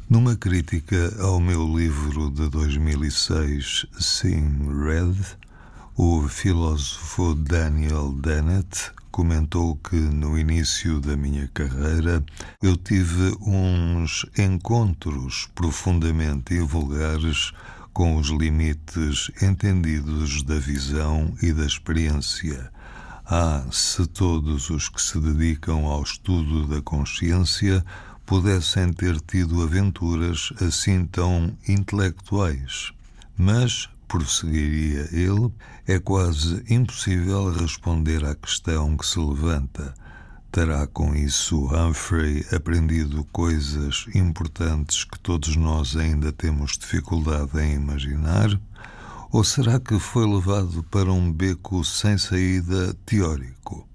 Numa crítica ao meu livro de 2006, Seeing Red, o filósofo Daniel Dennett comentou que no início da minha carreira eu tive uns encontros profundamente invulgares com os limites entendidos da visão e da experiência. Se todos os que se dedicam ao estudo da consciência pudessem ter tido aventuras assim tão intelectuais. Mas, prosseguiria ele, é quase impossível responder à questão que se levanta. Terá com isso Humphrey aprendido coisas importantes que todos nós ainda temos dificuldade em imaginar? Ou será que foi levado para um beco sem saída teórico?